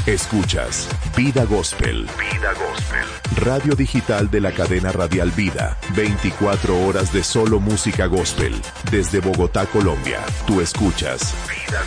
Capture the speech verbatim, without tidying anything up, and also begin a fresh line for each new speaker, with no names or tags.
Escuchas Vida Gospel. Vida Gospel. Radio digital de la cadena radial Vida. veinticuatro horas de solo música gospel. Desde Bogotá, Colombia. Tú escuchas Vida